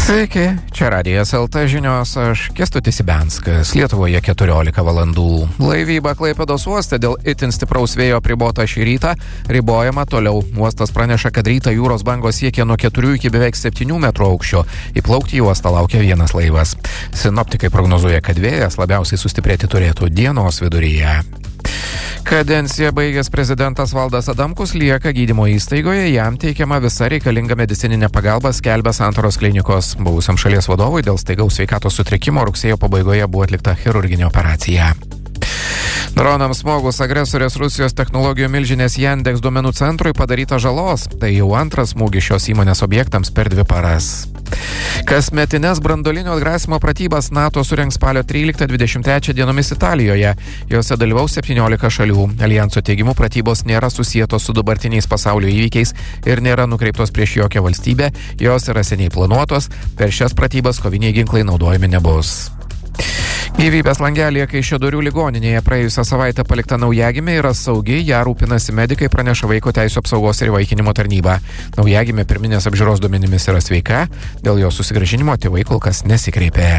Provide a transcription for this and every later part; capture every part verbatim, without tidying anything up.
Sveiki, čia Radijas L T žinios, aš Kęstutis Ibenskas. Lietuvoje keturiolika valandų. Laivyba Klaipėdos uoste dėl itin stipraus vėjo apribota šį rytą, ribojama toliau. Uostas praneša, kad rytą jūros bangos siekia nuo keturių iki beveik septynių metrų aukščio. Įplaukti į uostą laukia vienas laivas. Sinoptikai prognozuoja, kad vėjas labiausiai sustiprėti turėtų dienos viduryje. Kadenciją baigęs prezidentas Valdas Adamkus lieka gydymo įstaigoje, jam teikiama visa reikalinga medicininė pagalba, skelbia Santaros klinikos. Buvusiam šalies vadovui dėl staigaus sveikatos sutrikimo rugsėjo pabaigoje buvo atlikta chirurginė operacija. Dronams smogus agresorės Rusijos technologijų milžinės Yandex duomenų centrui padaryta žalos. Tai jau antras smūgis šios įmonės objektams per dvi paras. Kasmetines branduolinio atgrasimo pratybas NATO surengs spalio tryliktą dvidešimt trečią dienomis Italijoje. Jose dalyvaus septyniolika šalių. Aljanso teigimu pratybos nėra susietos su dabartiniais pasaulio įvykiais ir nėra nukreiptos prieš jokią valstybę. Jos yra seniai planuotos. Per šias pratybas koviniai ginklai naudojami nebus. Gyvybės langelėje Kaišiadorių ligoninėje praėjusią savaitę palikta naujagimė yra saugi, ją rūpinasi medikai, praneša Vaiko teisių apsaugos ir įvaikinimo tarnyba. Naujagimė pirminės apžiūros duomenimis yra sveika, dėl jo susigrąžinimo tėvai kol kas nesikreipė.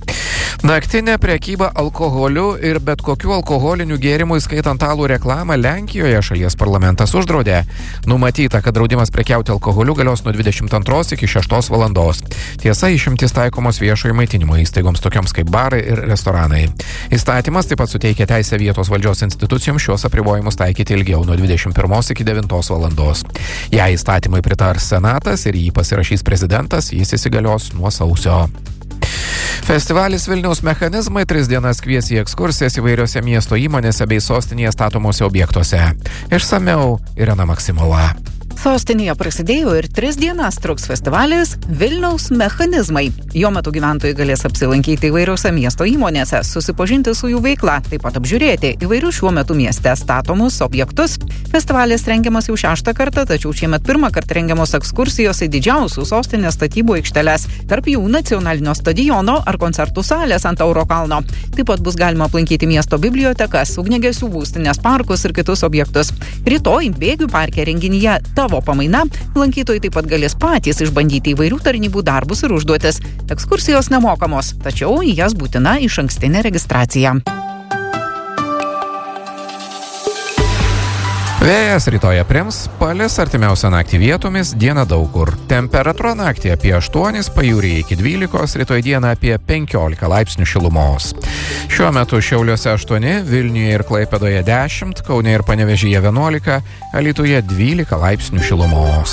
Naktinė prekyba alkoholiu ir bet kokių alkoholinių gėrimų, įskaitant alų reklamą, Lenkijoje šalies parlamentas uždraudė. Numatyta, kad draudimas prekiauti alkoholiu galios nuo dvidešimt antros iki šeštos valandos. Tiesa, išimtys taikomos viešojo maitinimo įstaigoms tokioms kaip barai ir restoranai. Įstatymas taip pat suteikia teisę vietos valdžios institucijoms šios apribojimus taikyti ilgiau nuo dvidešimt pirmos iki devintos valandos. Jei įstatymai pritars Senatas ir jį pasirašys prezidentas, jis įsigalios nuo sausio. Festivalis Vilniaus mechanizmai tris dienas kvies į ekskursijas įvairiose miesto įmonėse bei sostinėje statomuose objektuose. Išsamiau Irena Maksimova. Sostinėje prasidėjo ir tris dienas truks festivalis Vilniaus mechanizmai. Jo metu gyventojai galės apsilankyti įvairiose miesto įmonėse, susipažinti su jų veikla, taip pat apžiūrėti įvairių šiuo metu mieste statomus objektus. Festivalis rengiamas jau šeštą kartą, tačiau šiemet pirmą kartą rengiamos ekskursijos į didžiausių sostinės statybų aikšteles, tarp jų nacionalinio stadiono ar koncertų salės ant Tauro kalno. Taip pat bus galima aplankyti miesto bibliotekas, ugniagesių būstinės, parkus ir kitus objektus. Rytoj Bėgių parke renginyje Tavo pamaina lankytojai taip pat galės patys išbandyti įvairių tarnybų darbus ir užduotis. Ekskursijos nemokamos, tačiau į jas būtina išankstinė registracija. Vėjas rytoj aprims, palis artimiausią naktį vietomis, dieną daug kur. Temperatūra naktį apie aštuonis, pajūryje iki dvylikos, rytoj dieną apie penkiolika laipsnių šilumos. Šiuo metu Šiauliuose aštuoni, Vilniuje ir Klaipėdoje dešimt, Kaune ir Panevėžyje vienuolika, Alytuje dvylika laipsnių šilumos.